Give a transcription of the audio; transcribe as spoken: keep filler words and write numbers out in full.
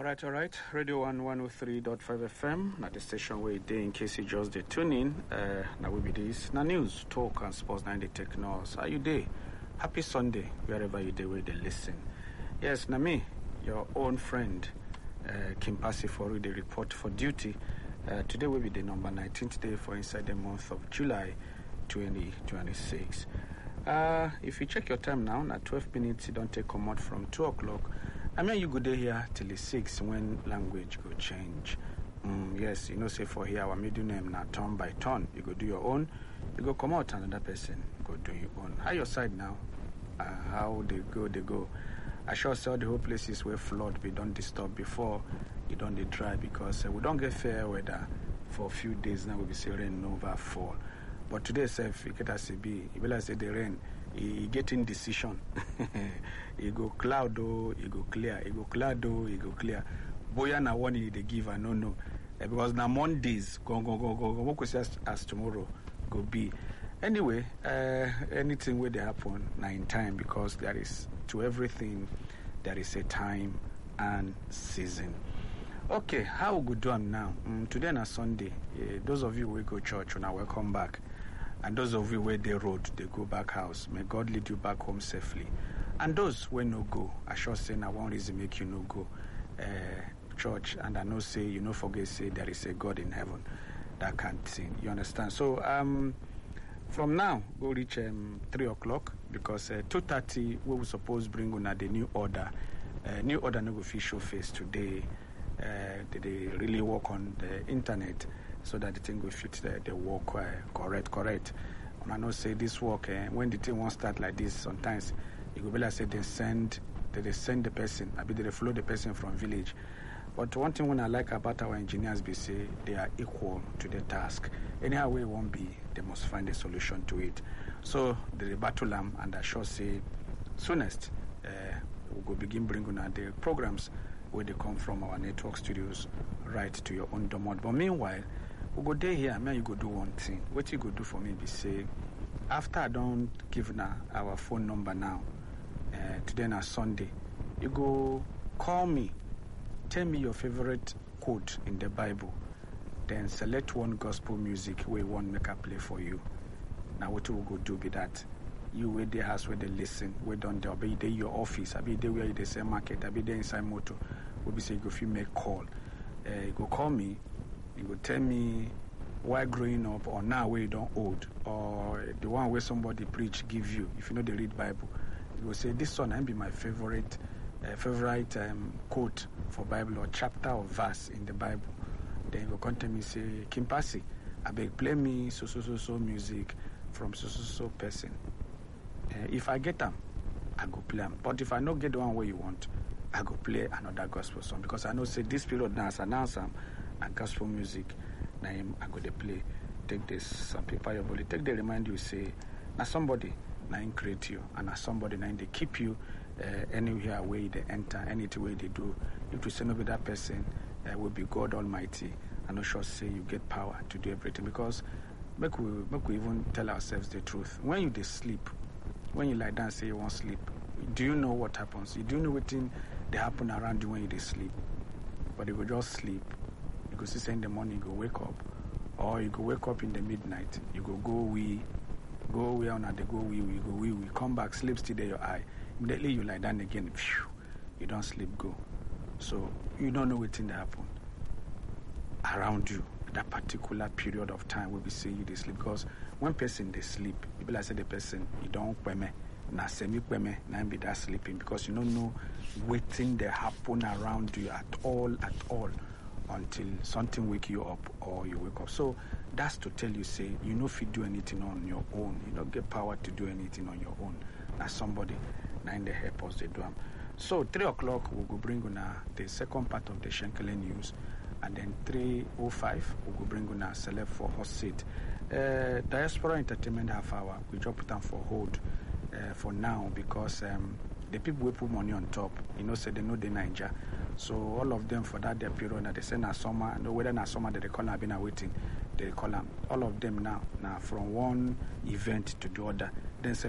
Alright, alright. Radio one one oh three point five F M. Now the station where day in case you just the tune in. Uh, now we be this. Now news, talk and sports nine the technos. How you day? Happy Sunday, wherever you day where they listen. Yes, now me, your own friend, uh, Kim Passy for the report for duty. Uh, today will be the number nineteenth day for inside the month of July twenty twenty-six. Uh, if you check your time now, at twelve minutes, you don't take command from two o'clock. I mean, you go there here till the six when language go change. Mm, yes, you know, say for here, our middle name now turn by turn. You go do your own, you go come out another person, go do your own. How your side now? Uh, how they go, they go. I sure saw the whole places where flood we don't disturb before, you don't they dry because uh, we don't get fair weather for a few days now. We'll be say rain over fall. But today, self, you get as it be, you will say the rain, you get indecision. You go cloud, oh, you go clear, you go cloud, oh, you go clear. Boya na one they give, I don't know. Uh, because now Mondays, go, go, go, go, go, what could as, as tomorrow go be. Anyway, uh, anything where they happen, now in time, because there is, to everything, there is a time and season. Okay, how we go do them now? Mm, today na Sunday. Uh, those of you who go church, now welcome back. And those of you where they road, they go back house. May God lead you back home safely. And those where no go, I sure say now one reason make you no go uh, church. And I know say, you know, forget say there is a God in heaven that can't sin. You understand? So um, from now, go reach um, three o'clock because uh, two thirty, we will suppose bring on the new order. Uh, new order no go official face today. Uh, they, they really work on the internet so that the thing will fit the, the work uh, correct, correct. And I know say this work, uh, when the thing won't start like this, sometimes it will be like say they send, they, they send the person, I mean they flow the person from village. But one thing when I like about our engineers be say they are equal to the task. Anyhow way it won't be, they must find a solution to it. So they battle them, and I sure say soonest uh, we'll go begin bringing out the programs where they come from our network studios right to your own domain. But meanwhile, we go there here, man, you go do one thing. What you go do for me be say, after I don't give now our phone number now, uh, today na Sunday, you go call me, tell me your favorite quote in the Bible, then select one gospel music where you want make a play for you. Now what you go do be that? You wait the house where they listen, where don't they be there your office, I be there where they say market, I be there inside motor. Will be say you go if you make call. Uh, you go call me, you go tell me why growing up or now where you don't old, or the one where somebody preach give you, if you know they read Bible. You go say this one I be my favorite uh, favorite um, quote for Bible or chapter or verse in the Bible. Then you go come tell me say, Kim Passy, I beg play me so so so so music from so so so person. Uh, if I get them, I go play them. But if I don't get the one where you want, I go play another gospel song because I know say this period now as announce them and gospel music. Now I go to play. Take this some people your body. Take the remind you say now somebody now create you and now somebody now they keep you uh, anywhere where they enter, any way they do. If you say no with that person, uh, will be God Almighty. I know sure say you get power to do everything because make we make we even tell ourselves the truth. When you they sleep. When you lie down and say you won't sleep, do you know what happens? You do know what thing they happen around you when you sleep. But you go just sleep. You go see in the morning, you go wake up. Or you go wake up in the midnight. You go go wee. Go wee on they go wee wee. Go wee wee. Come back, sleep still there your eye. Immediately you lie down again. Phew, you don't sleep, go. So you don't know what thing that happen around you. That particular period of time will be saying you they sleep because when person they sleep, people like say the person you don't kweme na semi kweme na be that sleeping because you don't know waiting they happen around you at all at all until something wake you up or you wake up. So that's to tell you say you know if you do anything on your own, you don't get power to do anything on your own. Now somebody now in the help us they do them. So three o'clock we'll go bring on the second part of the Shenkele news. And then three oh five, we will bring on a select for hot seat. Uh, Diaspora Entertainment half hour, we drop it on for hold uh, for now because um, the people will put money on top, you know, say they know the Niger. So all of them for that their period, now they say na summer, no whether na summer they call them, been waiting, they call them. All of them now, now from one event to the other. Then say